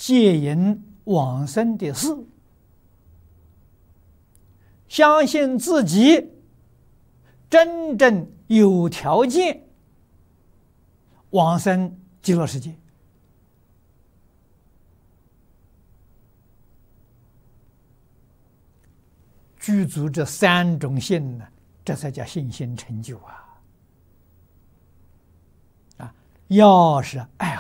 接引往生的事，相信自己真正有条件往生极乐世界。具足这三种性呢，这才叫信心成就啊！要是爱